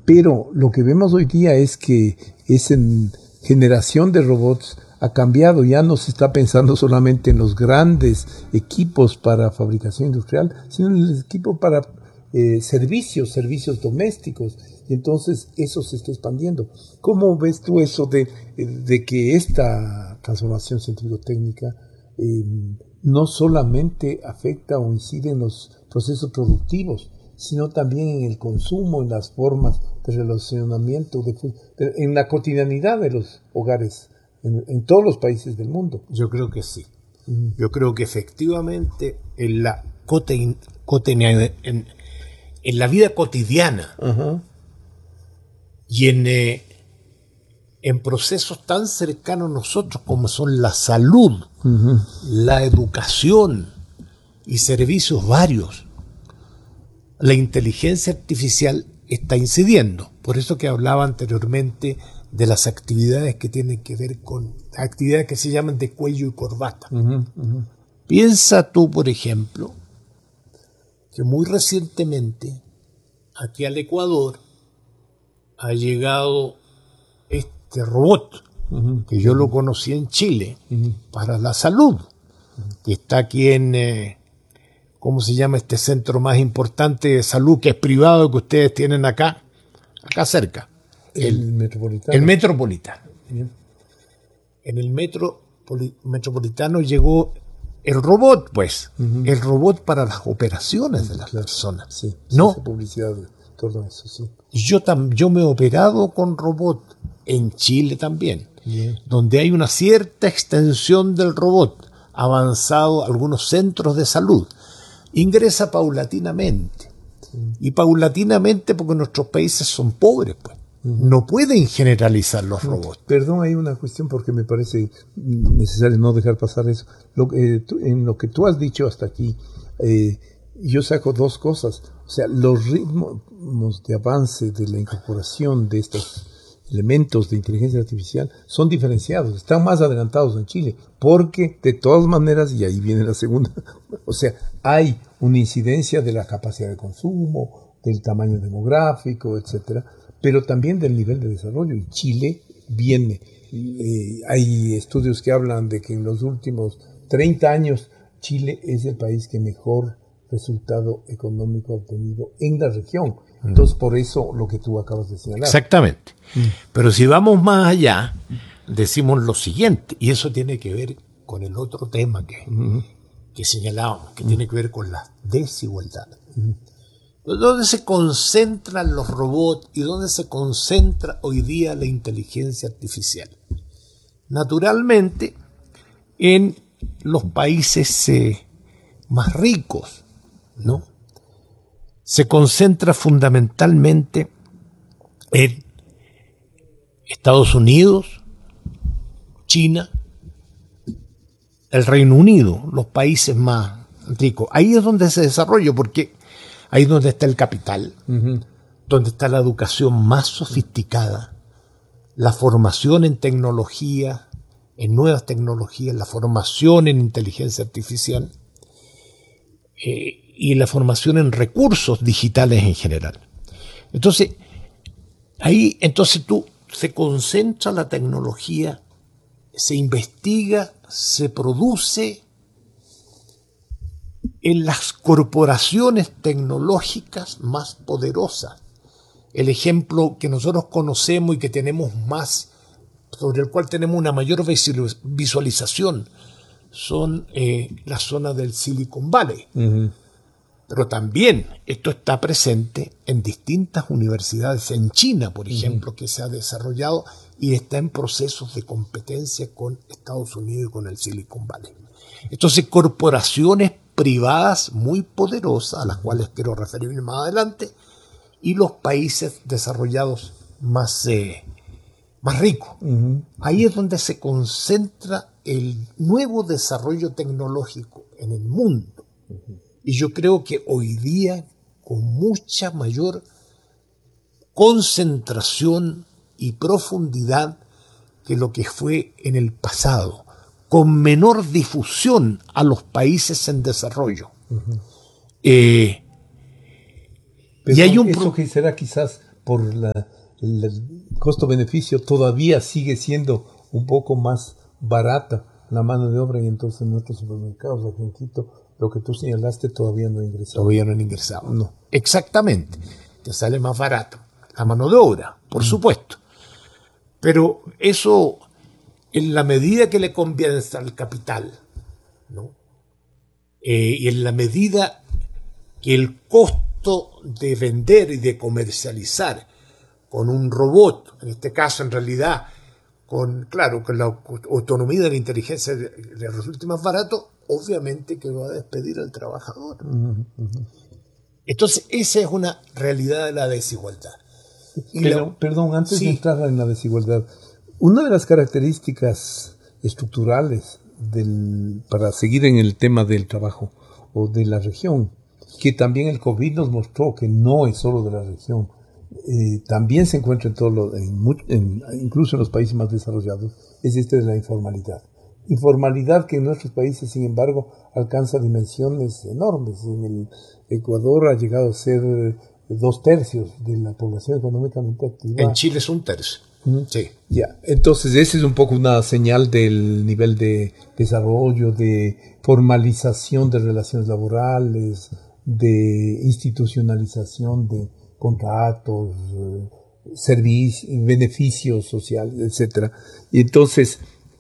Pero lo que vemos hoy día es que esa generación de robots ha cambiado. Ya no se está pensando solamente en los grandes equipos para fabricación industrial, sino en el equipo para servicios domésticos. Y entonces eso se está expandiendo. ¿Cómo ves tú eso de que esta transformación científico-técnica no solamente afecta o incide en los procesos productivos, sino también en el consumo, en las formas de relacionamiento, en la cotidianidad de los hogares, en todos los países del mundo? Yo creo que sí. Yo creo que efectivamente en la vida cotidiana y en procesos tan cercanos a nosotros como son la salud, la educación y servicios varios, la inteligencia artificial está incidiendo. Por eso que hablaba anteriormente de las actividades que tienen que ver con actividades que se llaman de cuello y corbata. Piensa tú, por ejemplo, que muy recientemente aquí al Ecuador ha llegado este robot, que yo lo conocí en Chile, para la salud, que está aquí en, ¿cómo se llama este centro más importante de salud que es privado que ustedes tienen acá cerca? El Metropolitano. El Metropolitano. En el Metropolitano llegó el robot, pues, el robot para las operaciones de las personas. Sí, ¿No? Esa publicidad de todo eso, sí. Yo me he operado con robot en Chile también, donde hay una cierta extensión del robot avanzado a algunos centros de salud. Ingresa paulatinamente. Y paulatinamente porque nuestros países son pobres, pues. No pueden generalizar los robots. Perdón, hay una cuestión porque me parece necesario no dejar pasar eso. En lo que tú has dicho hasta aquí, yo saco dos cosas. O sea, los ritmos de avance de la incorporación de estos elementos de inteligencia artificial son diferenciados, están más adelantados en Chile, porque de todas maneras, y ahí viene la segunda, o sea, hay una incidencia de la capacidad de consumo, del tamaño demográfico, etcétera, pero también del nivel de desarrollo. Y Chile viene, hay estudios que hablan de que en los últimos 30 años Chile es el país que mejor resultado económico ha obtenido en la región. Entonces, por eso lo que tú acabas de señalar. Exactamente. Pero si vamos más allá, decimos lo siguiente, y eso tiene que ver con el otro tema que señalábamos, que tiene que ver con la desigualdad. ¿Dónde se concentran los robots y dónde se concentra hoy día la inteligencia artificial? Naturalmente, en los países más ricos, ¿no? Se concentra fundamentalmente en Estados Unidos, China, el Reino Unido, los países más ricos. Ahí es donde se desarrolla, porque ahí es donde está el capital, donde está la educación más sofisticada, la formación en tecnología, en nuevas tecnologías, la formación en inteligencia artificial y la formación en recursos digitales en general. Entonces, ahí se concentra la tecnología, se investiga, se produce en las corporaciones tecnológicas más poderosas. El ejemplo que nosotros conocemos y que tenemos más, sobre el cual tenemos una mayor visualización, son la zona del Silicon Valley. Pero también esto está presente en distintas universidades en China, por ejemplo, que se ha desarrollado y está en procesos de competencia con Estados Unidos y con el Silicon Valley. Entonces, corporaciones privadas muy poderosas, a las cuales quiero referirme más adelante, y los países desarrollados más ricos. Ahí es donde se concentra el nuevo desarrollo tecnológico en el mundo. Y yo creo que hoy día, con mucha mayor concentración y profundidad que lo que fue en el pasado, con menor difusión a los países en desarrollo. Pero y hay eso que será quizás por el costo-beneficio todavía sigue siendo un poco más barata la mano de obra, y entonces en nuestros supermercados aquí en Quito, lo que tú señalaste, todavía no ha ingresado. Todavía no han ingresado. No. Exactamente. Te sale más barato la mano de obra, por supuesto. Pero eso, en la medida que le conviene al capital, ¿no? Y en la medida que el costo de vender y de comercializar con un robot, en este caso en realidad, con la autonomía de la inteligencia le resulte más barato, obviamente que va a despedir al trabajador. Entonces, esa es una realidad de la desigualdad. Pero, perdón, antes de entrar en la desigualdad, una de las características estructurales para seguir en el tema del trabajo o de la región, que también el COVID nos mostró que no es solo de la región, también se encuentra incluso en los países más desarrollados, es de la informalidad. Informalidad que en nuestros países, sin embargo, alcanza dimensiones enormes. En el Ecuador ha llegado a ser 2/3 de la población económicamente activa. En Chile es 1/3. Sí. Ya, entonces esa es un poco una señal del nivel de desarrollo, de formalización de relaciones laborales, de institucionalización de contratos, servicios, beneficios sociales, etcétera. Y entonces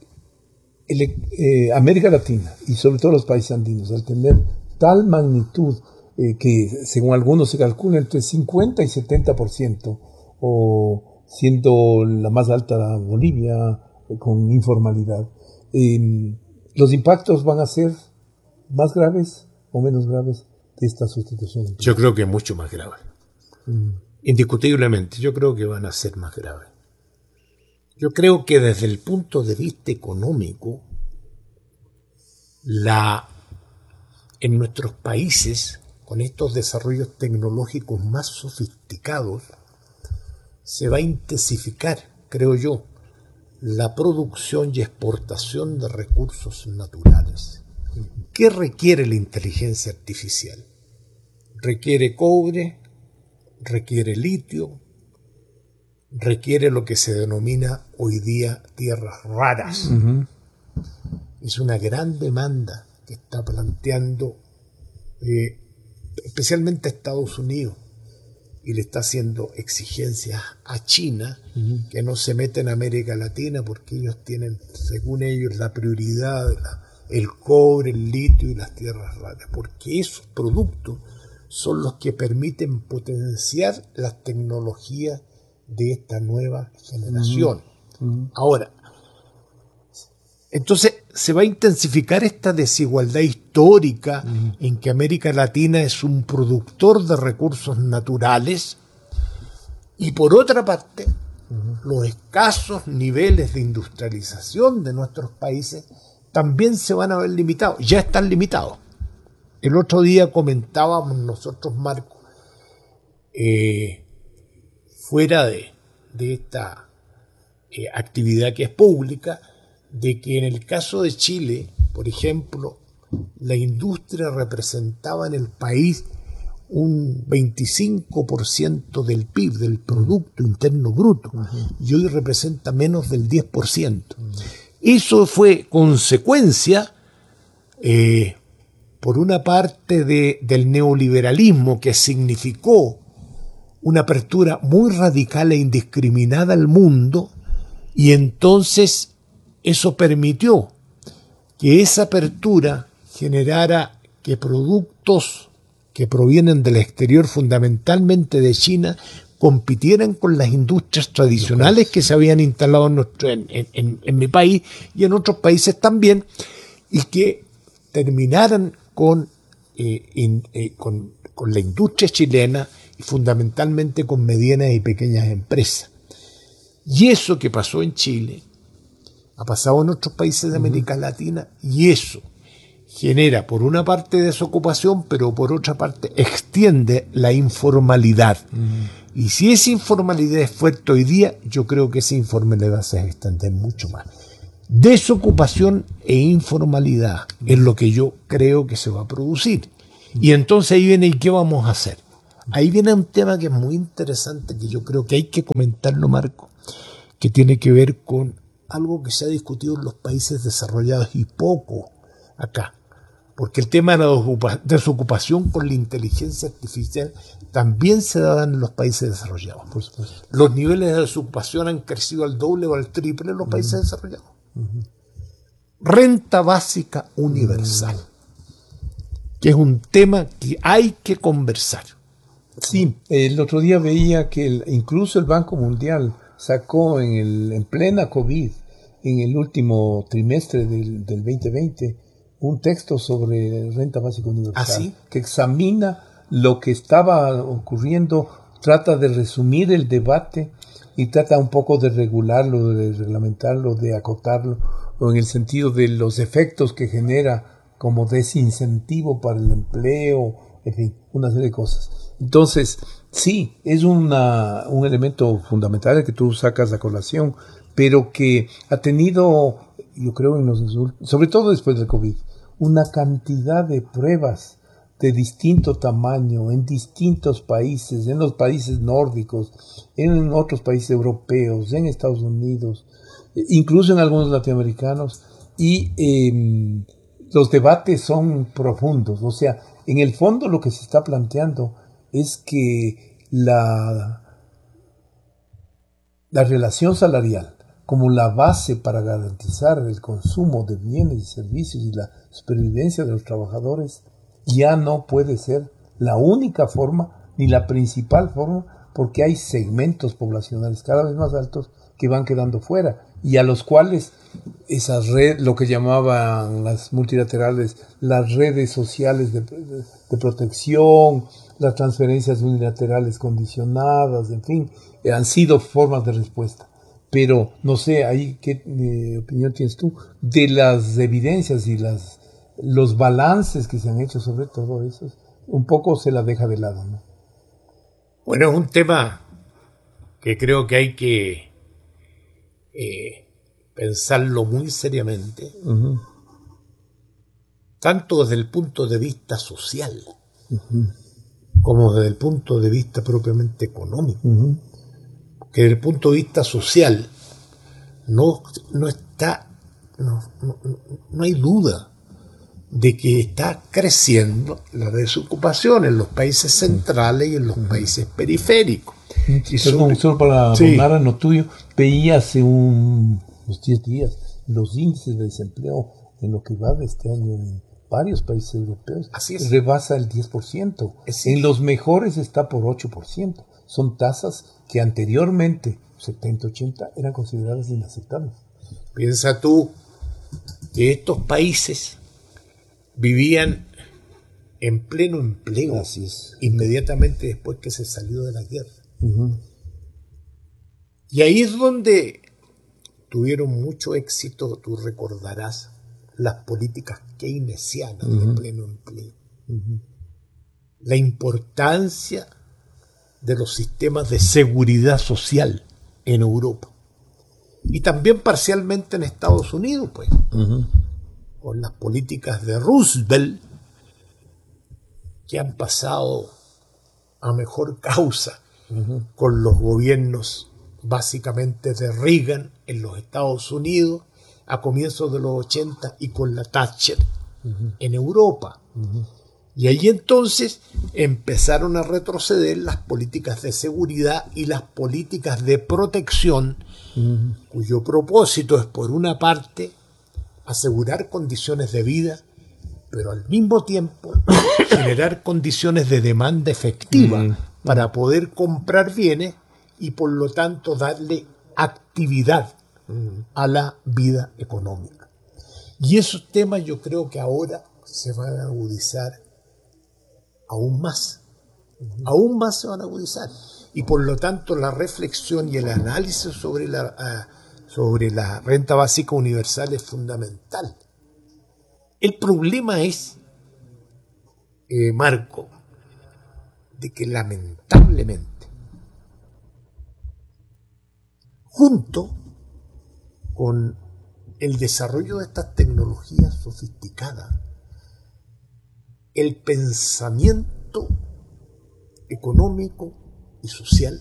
América Latina y sobre todo los países andinos, al tener tal magnitud que según algunos se calcula entre 50 y 70%, o siendo la más alta Bolivia con informalidad, los impactos van a ser más graves o menos graves de esta sustitución. Yo creo que mucho más grave. Indiscutiblemente, yo creo que van a ser más graves. Yo creo que desde el punto de vista económico, en nuestros países, con estos desarrollos tecnológicos más sofisticados, se va a intensificar, creo yo, la producción y exportación de recursos naturales. ¿Qué requiere la inteligencia artificial? Requiere cobre, requiere litio, requiere lo que se denomina hoy día tierras raras. Es una gran demanda que está planteando especialmente Estados Unidos, y le está haciendo exigencias a China que no se mete en América Latina porque ellos tienen, según ellos, la prioridad el cobre, el litio y las tierras raras, porque esos productos son los que permiten potenciar las tecnologías de esta nueva generación. Ahora, entonces se va a intensificar esta desigualdad histórica en que América Latina es un productor de recursos naturales y por otra parte los escasos niveles de industrialización de nuestros países también se van a ver limitados, ya están limitados. El otro día comentábamos nosotros, Marco, fuera de esta actividad que es pública, de que en el caso de Chile, por ejemplo, la industria representaba en el país un 25% del PIB, del Producto Interno Bruto, y hoy representa menos del 10%. Eso fue consecuencia, por una parte, del neoliberalismo, que significó una apertura muy radical e indiscriminada al mundo, y entonces eso permitió que esa apertura generara que productos que provienen del exterior, fundamentalmente de China, compitieran con las industrias tradicionales que se habían instalado en mi país y en otros países también, y que terminaran con la industria chilena y fundamentalmente con medianas y pequeñas empresas. Y eso que pasó en Chile ha pasado en otros países de América Latina, y eso genera por una parte desocupación, pero por otra parte extiende la informalidad. Y si esa informalidad es fuerte hoy día, yo creo que esa informalidad se va a extender mucho más. Desocupación e informalidad es lo que yo creo que se va a producir. Y entonces ahí viene, ¿y qué vamos a hacer? Ahí viene un tema que es muy interesante, que yo creo que hay que comentarlo, Marco, que tiene que ver con algo que se ha discutido en los países desarrollados y poco acá. Porque el tema de la desocupación con la inteligencia artificial también se da en los países desarrollados. Por supuesto. Los niveles de desocupación han crecido al doble o al triple en los países desarrollados. Renta básica universal, que es un tema que hay que conversar. Sí, el otro día veía que incluso el Banco Mundial sacó en plena COVID, en el último trimestre del 2020, un texto sobre renta básica universal. ¿Ah, sí? Que examina lo que estaba ocurriendo, trata de resumir el debate y trata un poco de regularlo, de reglamentarlo, de acotarlo, o en el sentido de los efectos que genera como desincentivo para el empleo, en fin, una serie de cosas. Entonces, sí, es un elemento fundamental que tú sacas a colación, pero que ha tenido, yo creo, sobre todo después del COVID, una cantidad de pruebas de distinto tamaño en distintos países, en los países nórdicos, en otros países europeos, en Estados Unidos, incluso en algunos latinoamericanos, y los debates son profundos. O sea, en el fondo lo que se está planteando es que la relación salarial como la base para garantizar el consumo de bienes y servicios y la supervivencia de los trabajadores ya no puede ser la única forma ni la principal forma, porque hay segmentos poblacionales cada vez más altos que van quedando fuera y a los cuales esas redes, lo que llamaban las multilaterales, las redes sociales de protección, las transferencias unilaterales condicionadas, en fin, han sido formas de respuesta. Pero no sé, ahí qué opinión tienes tú de las evidencias y los balances que se han hecho sobre todo eso. Un poco se la deja de lado, ¿no? Bueno, es un tema que creo que hay que pensarlo muy seriamente, tanto desde el punto de vista social como desde el punto de vista propiamente económico. Que desde el punto de vista social no hay duda de que está creciendo la desocupación en los países centrales y en los países periféricos. Y solo para abonar a lo tuyo, veía hace unos 10 días los índices de desempleo en lo que va de este año en varios países europeos. Así es. Rebasa el 10%. En los mejores está por 8%. Son tasas que anteriormente, 70, 80, eran consideradas inaceptables. Piensa tú que estos países vivían en pleno empleo. Así es. Inmediatamente después que se salió de la guerra. Y ahí es donde tuvieron mucho éxito, tú recordarás, las políticas keynesianas de pleno empleo. La importancia de los sistemas de seguridad social en Europa. Y también parcialmente en Estados Unidos, pues. Con las políticas de Roosevelt, que han pasado a mejor causa con los gobiernos básicamente de Reagan en los Estados Unidos a comienzos de los 80 y con la Thatcher en Europa. Y ahí entonces empezaron a retroceder las políticas de seguridad y las políticas de protección, cuyo propósito es, por una parte, asegurar condiciones de vida, pero al mismo tiempo generar condiciones de demanda efectiva para poder comprar bienes y por lo tanto darle actividad a la vida económica. Y esos temas yo creo que ahora se van a agudizar aún más se van a agudizar, y por lo tanto la reflexión y el análisis sobre la renta básica universal es fundamental. El problema es, Marco, de que lamentablemente, junto con el desarrollo de estas tecnologías sofisticadas, el pensamiento económico y social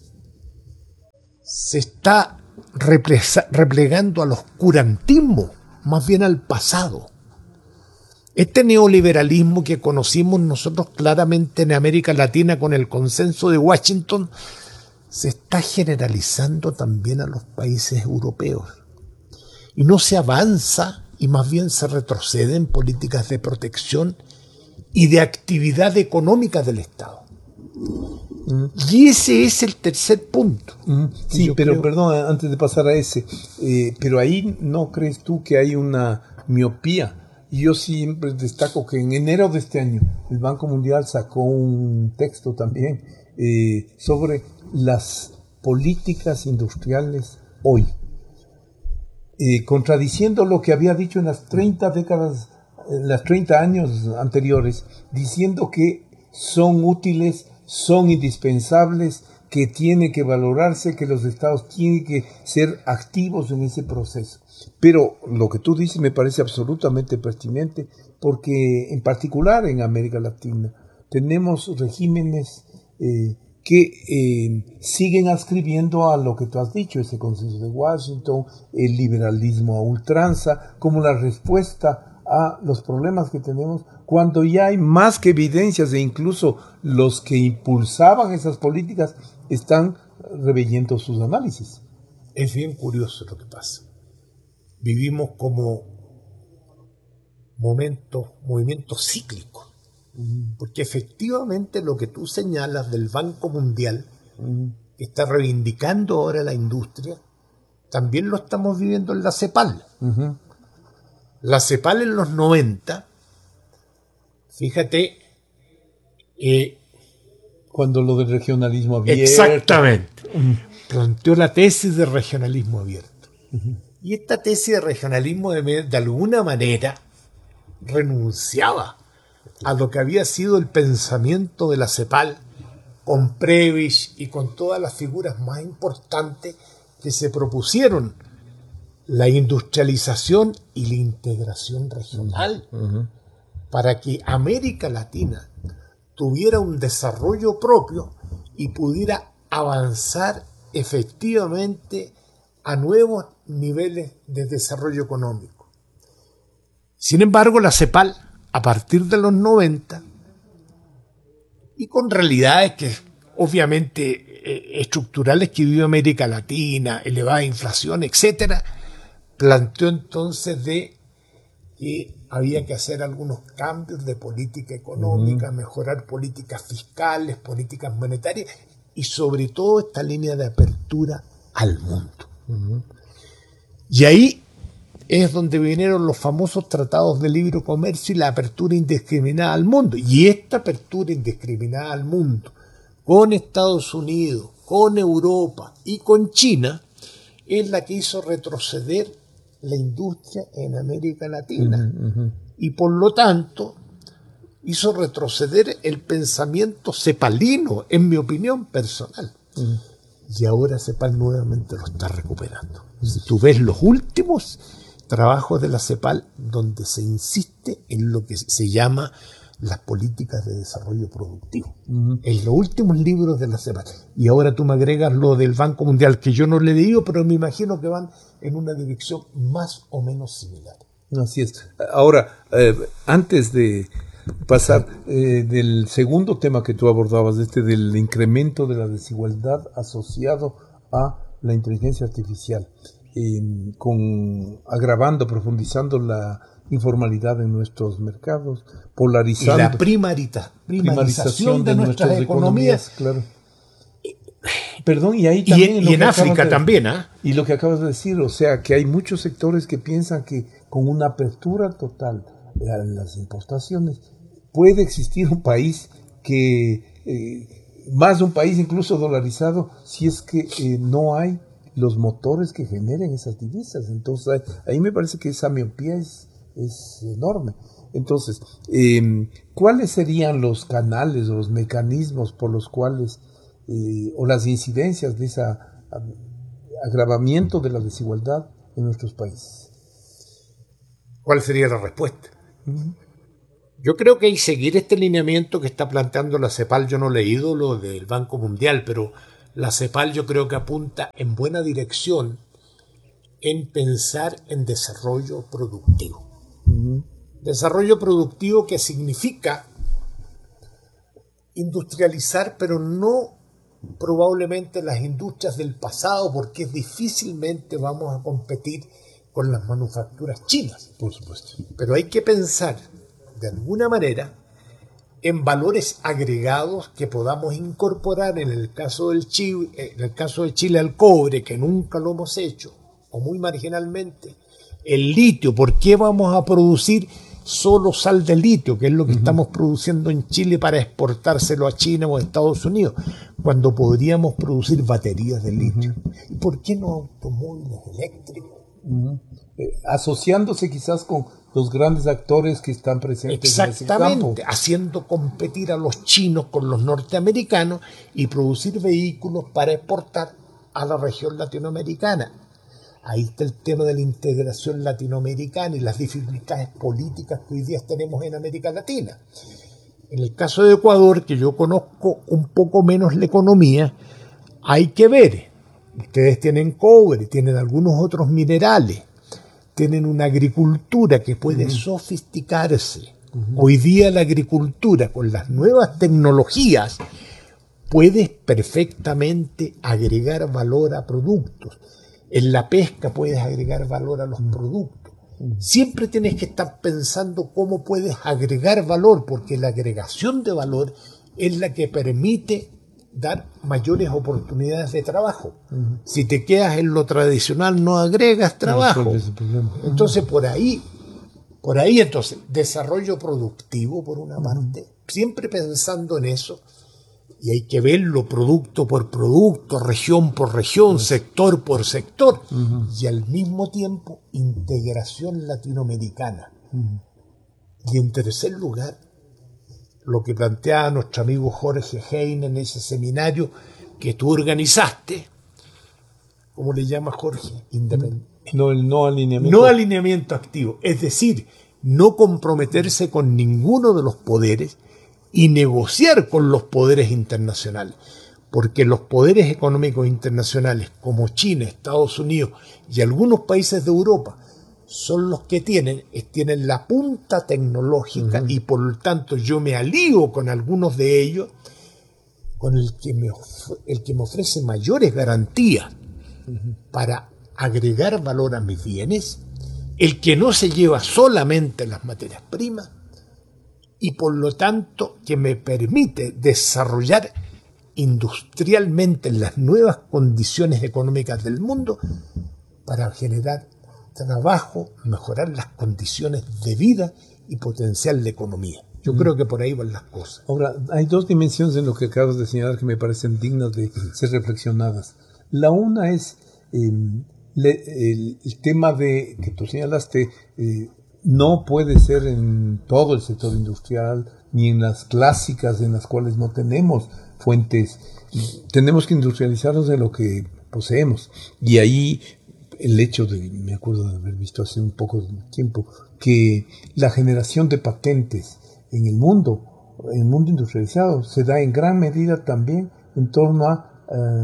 se está replegando al oscurantismo, más bien al pasado. Este neoliberalismo que conocimos nosotros claramente en América Latina con el consenso de Washington se está generalizando también a los países europeos. Y no se avanza y más bien se retrocede en políticas de protección y de actividad económica del Estado. Y ese es el tercer punto. Sí, pero perdón, antes de pasar a ese, pero ahí ¿no crees tú que hay una miopía? Yo siempre destaco que en enero de este año el Banco Mundial sacó un texto también sobre las políticas industriales hoy, contradiciendo lo que había dicho en las 30 décadas, los 30 años anteriores, diciendo que son útiles, son indispensables, que tiene que valorarse, que los estados tienen que ser activos en ese proceso. Pero lo que tú dices me parece absolutamente pertinente, porque en particular en América Latina tenemos regímenes que siguen adscribiendo a lo que tú has dicho, ese consenso de Washington, el liberalismo a ultranza, como la respuesta a los problemas que tenemos, cuando ya hay más que evidencias, e incluso los que impulsaban esas políticas están reveyendo sus análisis. Es bien curioso lo que pasa. Vivimos como movimientos cíclicos, porque efectivamente lo que tú señalas del Banco Mundial, que está reivindicando ahora la industria, también lo estamos viviendo en la CEPAL. La CEPAL en los 90, fíjate, cuando lo del regionalismo abierto. Exactamente. Planteó la tesis de regionalismo abierto. Y esta tesis de regionalismo de alguna manera renunciaba a lo que había sido el pensamiento de la CEPAL con Prebisch y con todas las figuras más importantes que se propusieron la industrialización y la integración regional para que América Latina tuviera un desarrollo propio y pudiera avanzar efectivamente a nuevos niveles de desarrollo económico. Sin embargo, la CEPAL, a partir de los 90, y con realidades que obviamente estructurales que vive América Latina, elevada inflación, etcétera, planteó entonces de que había que hacer algunos cambios de política económica, mejorar políticas fiscales, políticas monetarias y sobre todo esta línea de apertura al mundo. Y ahí es donde vinieron los famosos tratados de libre comercio y la apertura indiscriminada al mundo. Y esta apertura indiscriminada al mundo, con Estados Unidos, con Europa y con China, es la que hizo retroceder la industria en América Latina. Y por lo tanto, hizo retroceder el pensamiento cepalino, en mi opinión personal. Y ahora CEPAL nuevamente lo está recuperando. Si tú ves los últimos trabajos de la CEPAL, donde se insiste en lo que se llama las políticas de desarrollo productivo. En los últimos libros de la CEPAL. Y ahora tú me agregas lo del Banco Mundial, que yo no le he leído, pero me imagino que van en una dirección más o menos similar. Así es. Ahora, antes de pasar del segundo tema que tú abordabas, del incremento de la desigualdad asociado a la inteligencia artificial, profundizando la informalidad en nuestros mercados, polarizando. Y la primarización de nuestras economías. Claro. Perdón, y ahí también. Y en África también, ¿ah? Y lo que acabas de decir, o sea, que hay muchos sectores que piensan que con una apertura total a las importaciones puede existir un país más de un país incluso dolarizado, si es que no hay los motores que generen esas divisas. Entonces, ahí me parece que esa miopía es enorme. Entonces, ¿cuáles serían los canales o los mecanismos por los cuales, o las incidencias de ese agravamiento de la desigualdad en nuestros países? ¿Cuál sería la respuesta? Yo creo que hay que seguir este lineamiento que está planteando la CEPAL. Yo no he leído lo del Banco Mundial, pero la CEPAL yo creo que apunta en buena dirección en pensar en desarrollo productivo. Desarrollo productivo que significa industrializar, pero no probablemente las industrias del pasado, porque difícilmente vamos a competir con las manufacturas chinas. Por supuesto. Pero hay que pensar, de alguna manera, en valores agregados que podamos incorporar en el caso de Chile al cobre, que nunca lo hemos hecho, o muy marginalmente. El litio, ¿por qué vamos a producir solo sal de litio, que es lo que estamos produciendo en Chile para exportárselo a China o a Estados Unidos, cuando podríamos producir baterías de litio? ¿Y por qué no automóviles eléctricos? Asociándose quizás con los grandes actores que están presentes en ese campo. Exactamente, haciendo competir a los chinos con los norteamericanos y producir vehículos para exportar a la región latinoamericana. Ahí está el tema de la integración latinoamericana y las dificultades políticas que hoy día tenemos en América Latina. En el caso de Ecuador, que yo conozco un poco menos la economía, hay que ver. Ustedes tienen cobre, tienen algunos otros minerales, tienen una agricultura que puede sofisticarse. Hoy día la agricultura, con las nuevas tecnologías, puede perfectamente agregar valor a productos. En la pesca puedes agregar valor a los productos. Siempre tienes que estar pensando cómo puedes agregar valor, porque la agregación de valor es la que permite dar mayores oportunidades de trabajo. Si te quedas en lo tradicional, no agregas trabajo. Entonces, por ahí, entonces, desarrollo productivo, por una parte, siempre pensando en eso. Y hay que verlo producto por producto, región por región, sector por sector. Y al mismo tiempo, integración latinoamericana. Y en tercer lugar, lo que planteaba nuestro amigo Jorge Heine en ese seminario que tú organizaste. ¿Cómo le llama Jorge? El no alineamiento. No alineamiento activo. Es decir, no comprometerse con ninguno de los poderes y negociar con los poderes internacionales, porque los poderes económicos internacionales como China, Estados Unidos y algunos países de Europa son los que tienen la punta tecnológica y por lo tanto yo me alío con algunos de ellos, con el que me ofrece mayores garantías para agregar valor a mis bienes, el que no se lleva solamente las materias primas, y por lo tanto que me permite desarrollar industrialmente las nuevas condiciones económicas del mundo para generar trabajo, mejorar las condiciones de vida y potenciar la economía. Yo creo que por ahí van las cosas. Ahora, hay dos dimensiones en lo que acabas de señalar que me parecen dignas de ser reflexionadas. La una es el tema de que tú señalaste, no puede ser en todo el sector industrial, ni en las clásicas en las cuales no tenemos fuentes. Tenemos que industrializarnos de lo que poseemos. Y ahí el hecho me acuerdo de haber visto hace un poco de tiempo, que la generación de patentes en el mundo industrializado, se da en gran medida también en torno a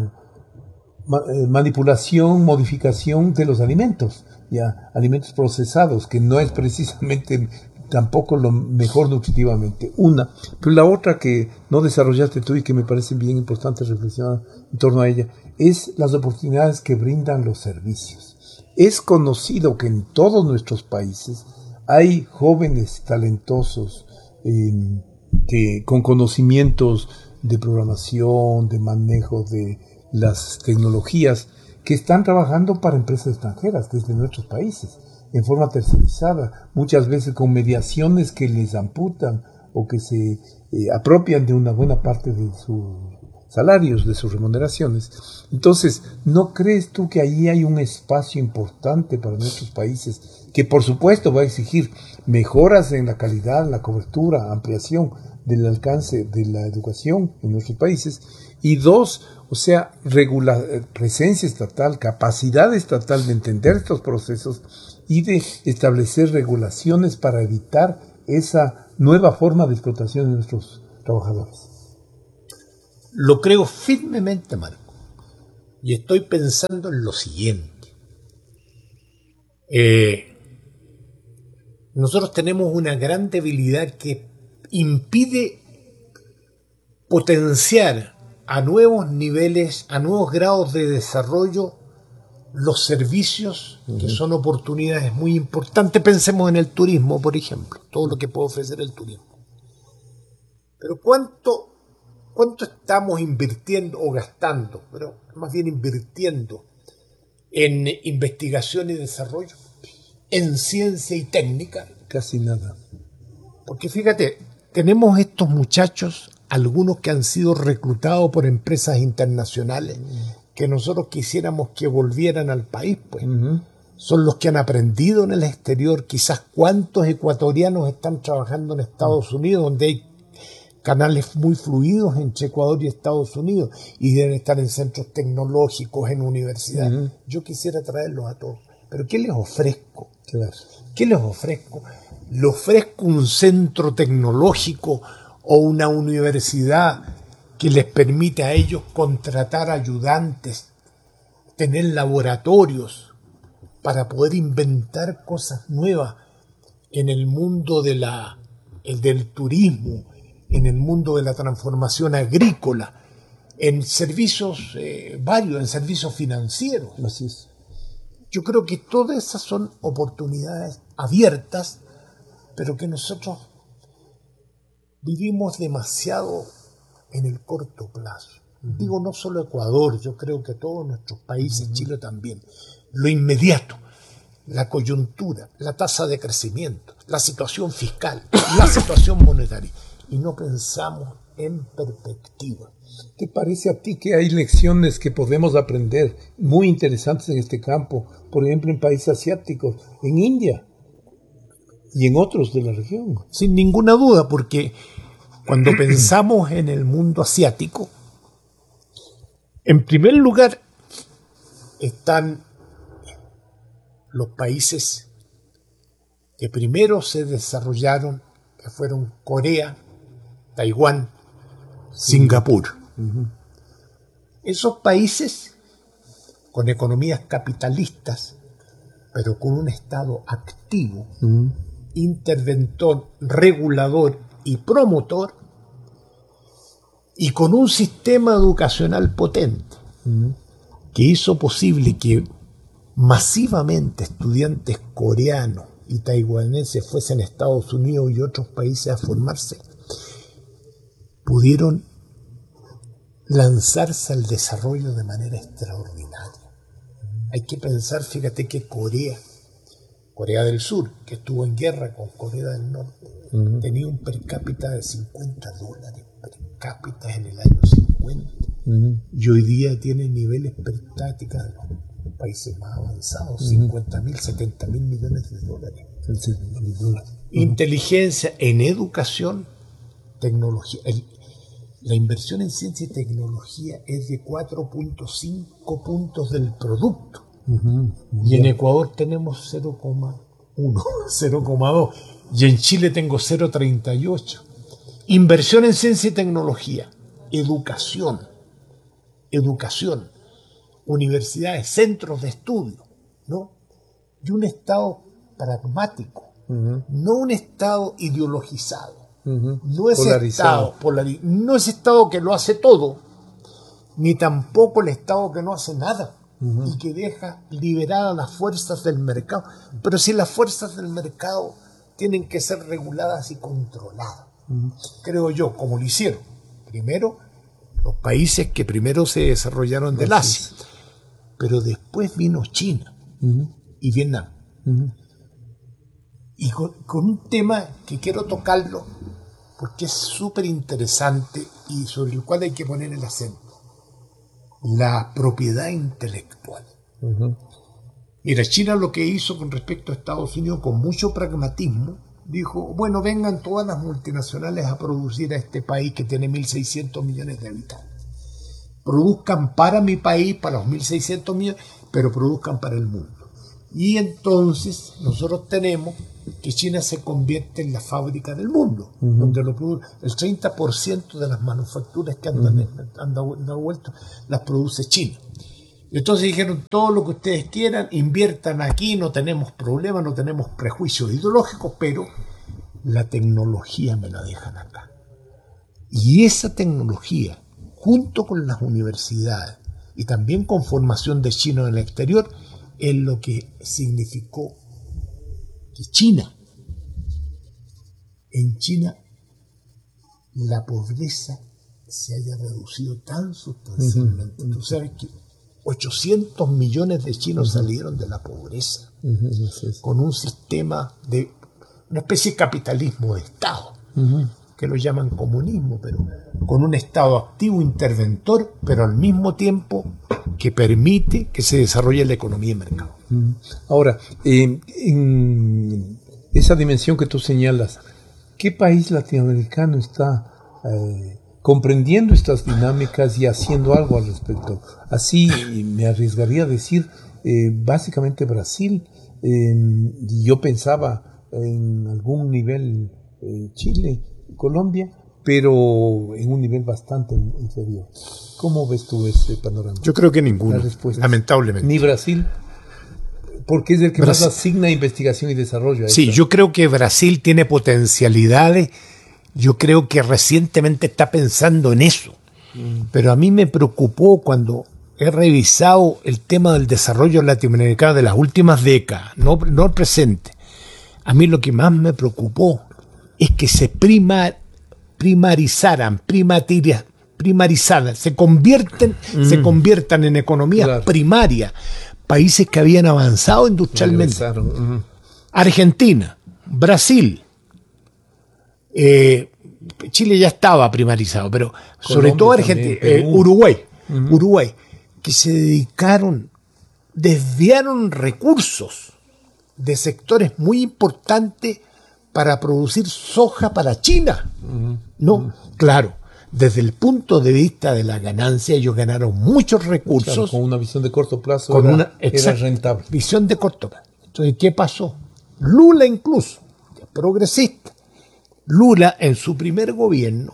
manipulación, modificación de los alimentos. Alimentos procesados, que no es precisamente tampoco lo mejor nutritivamente. Una, pero la otra que no desarrollaste tú y que me parece bien importante reflexionar en torno a ella, es las oportunidades que brindan los servicios. Es conocido que en todos nuestros países hay jóvenes talentosos que con conocimientos de programación, de manejo de las tecnologías, que están trabajando para empresas extranjeras desde nuestros países, en forma tercerizada, muchas veces con mediaciones que les amputan o que se apropian de una buena parte de sus salarios, de sus remuneraciones. Entonces, ¿no crees tú que ahí hay un espacio importante para nuestros países que por supuesto va a exigir mejoras en la calidad, la cobertura, ampliación del alcance de la educación en nuestros países? Y dos, o sea, presencia estatal, capacidad estatal de entender estos procesos y de establecer regulaciones para evitar esa nueva forma de explotación de nuestros trabajadores? Lo creo firmemente, Marco. Y estoy pensando en lo siguiente. Nosotros tenemos una gran debilidad que impide potenciar a nuevos niveles, a nuevos grados de desarrollo, los servicios que son oportunidades muy importantes. Pensemos en el turismo, por ejemplo, todo lo que puede ofrecer el turismo. Pero ¿cuánto estamos invirtiendo o gastando? Pero más bien invirtiendo en investigación y desarrollo, en ciencia y técnica. Casi nada. Porque fíjate, tenemos estos muchachos, algunos que han sido reclutados por empresas internacionales, que nosotros quisiéramos que volvieran al país, pues. Son los que han aprendido en el exterior. Quizás cuántos ecuatorianos están trabajando en Estados Unidos, donde hay canales muy fluidos entre Ecuador y Estados Unidos, y deben estar en centros tecnológicos, en universidades. Yo quisiera traerlos a todos. ¿Pero qué les ofrezco? Claro. ¿Qué les ofrezco? ¿Les ofrezco un centro tecnológico o una universidad que les permite a ellos contratar ayudantes, tener laboratorios para poder inventar cosas nuevas en el mundo del turismo, en el mundo de la transformación agrícola, en servicios varios, en servicios financieros? Así es. Yo creo que todas esas son oportunidades abiertas, pero que nosotros vivimos demasiado en el corto plazo. Digo, no solo Ecuador, yo creo que todos nuestros países, Chile también. Lo inmediato, la coyuntura, la tasa de crecimiento, la situación fiscal, la situación monetaria. Y no pensamos en perspectiva. ¿Te parece a ti que hay lecciones que podemos aprender muy interesantes en este campo? Por ejemplo, en países asiáticos, en India y en otros de la región. Sin ninguna duda, porque cuando pensamos en el mundo asiático, en primer lugar están los países que primero se desarrollaron, que fueron Corea, Taiwán, Singapur. Esos países con economías capitalistas, pero con un Estado activo, interventor, regulador y promotor, y con un sistema educacional potente, que hizo posible que masivamente estudiantes coreanos y taiwaneses fuesen a Estados Unidos y otros países a formarse, pudieron lanzarse al desarrollo de manera extraordinaria. Hay que pensar, fíjate que Corea del Sur, que estuvo en guerra con Corea del Norte, tenía un per cápita de $50 per cápita en el año 50. Y hoy día tiene niveles per cápita de los países más avanzados, 50.000, 70.000 millones de dólares. Inteligencia en educación, tecnología. La inversión en ciencia y tecnología es de 4.5 puntos del producto. Y en Ecuador tenemos 0,1, 0,2. Y en Chile tengo 0,38. Inversión en ciencia y tecnología, educación, universidades, centros de estudio, ¿no? Y un Estado pragmático, no un Estado ideologizado. No es polarizado. No es Estado que lo hace todo, ni tampoco el Estado que no hace nada y que deja liberadas las fuerzas del mercado. Pero si las fuerzas del mercado tienen que ser reguladas y controladas, creo yo, como lo hicieron primero los países que primero se desarrollaron del Asia, pero después vino China y Vietnam. Y con un tema que quiero tocarlo porque es súper interesante y sobre el cual hay que poner el acento: la propiedad intelectual. Mira, China lo que hizo con respecto a Estados Unidos, con mucho pragmatismo, dijo, bueno, vengan todas las multinacionales a producir a este país que tiene 1.600 millones de habitantes. Produzcan para mi país, para los 1.600 millones, pero produzcan para el mundo. Y entonces nosotros tenemos que China se convierte en la fábrica del mundo, donde el 30% de las manufacturas que han dado vuelta las produce China. Y entonces dijeron, todo lo que ustedes quieran, inviertan aquí, no tenemos problemas, no tenemos prejuicios ideológicos, pero la tecnología me la dejan acá. Y esa tecnología, junto con las universidades y también con formación de chinos en el exterior, es lo que significó que en China, la pobreza se haya reducido tan sustancialmente. Tú sabes que 800 millones de chinos salieron de la pobreza con un sistema de una especie de capitalismo de Estado, que lo llaman comunismo, pero con un Estado activo, interventor, pero al mismo tiempo que permite que se desarrolle la economía de mercado. Ahora, en esa dimensión que tú señalas, ¿qué país latinoamericano está comprendiendo estas dinámicas y haciendo algo al respecto? Así me arriesgaría a decir, básicamente Brasil, y yo pensaba en algún nivel Chile, Colombia, pero en un nivel bastante inferior. ¿Cómo ves tú ese panorama? Yo creo que ninguno, lamentablemente. ¿Ni Brasil? Porque es el que más asigna investigación y desarrollo. Sí, yo creo que Brasil tiene potencialidades. Yo creo que recientemente está pensando en eso. Pero a mí me preocupó cuando he revisado el tema del desarrollo latinoamericano de las últimas décadas, no el presente. A mí lo que más me preocupó es que se primarizaran, se conviertan en economías primarias, países que habían avanzado industrialmente. Argentina, Brasil, Chile ya estaba primarizado, pero Colombia, sobre todo Argentina, Uruguay, que se desviaron recursos de sectores muy importantes para producir soja para China. Claro, desde el punto de vista de la ganancia, ellos ganaron muchos recursos. Claro, con una visión de corto plazo era rentable. Visión de corto plazo. Entonces, ¿qué pasó? Lula incluso, progresista, Lula en su primer gobierno,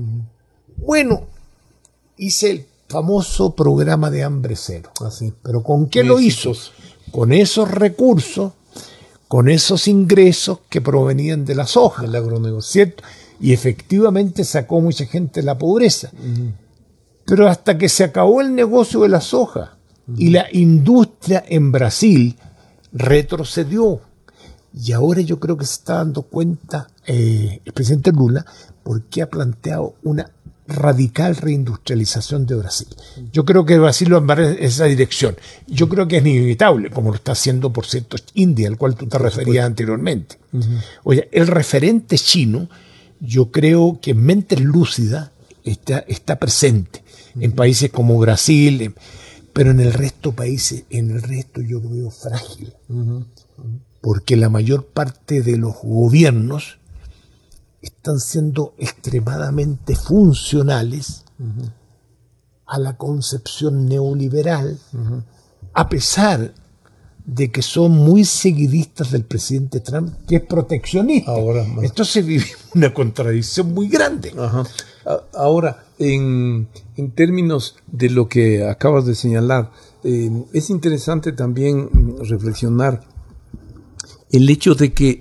hice el famoso programa de hambre cero. ¿Pero con qué lo hizo? Con esos recursos, con esos ingresos que provenían de la soja, del agronegocio, ¿cierto? Y efectivamente sacó mucha gente de la pobreza. Pero hasta que se acabó el negocio de la soja y la industria en Brasil retrocedió. Y ahora yo creo que se está dando cuenta el presidente Lula porque ha planteado una radical reindustrialización de Brasil. Yo creo que Brasil va en esa dirección. Yo creo que es inevitable, como lo está haciendo, por cierto, India, al cual tú te referías anteriormente. Oye, el referente chino, yo creo que en mentes lúcidas está presente en países como Brasil, pero en el resto yo lo veo frágil. Porque la mayor parte de los gobiernos están siendo extremadamente funcionales a la concepción neoliberal, a pesar de que son muy seguidistas del presidente Trump, que es proteccionista. Entonces vivimos una contradicción muy grande. Ahora, en términos de lo que acabas de señalar, es interesante también reflexionar el hecho de que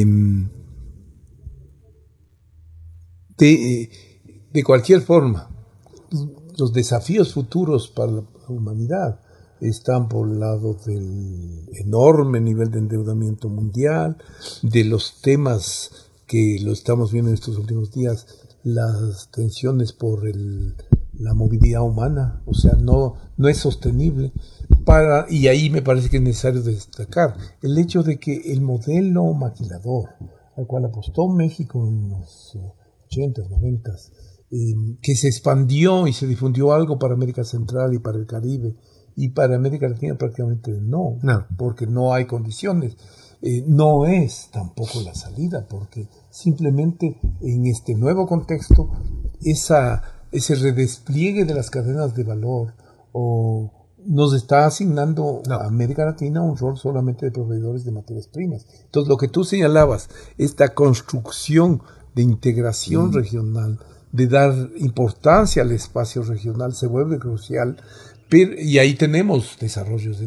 de cualquier forma los desafíos futuros para la humanidad están por el lado del enorme nivel de endeudamiento mundial, de los temas que lo estamos viendo en estos últimos días, las tensiones por la movilidad humana, o sea, no es sostenible. Y ahí me parece que es necesario destacar el hecho de que el modelo maquilador al cual apostó México en los 80s, 90s, que se expandió y se difundió algo para América Central y para el Caribe, y para América Latina prácticamente no, porque no hay condiciones. No es tampoco la salida, porque simplemente en este nuevo contexto ese redespliegue de las cadenas de valor o nos está asignando No. a América Latina un rol solamente de proveedores de materias primas. Entonces, lo que tú señalabas, esta construcción de integración regional, de dar importancia al espacio regional, se vuelve crucial, y ahí tenemos desarrollos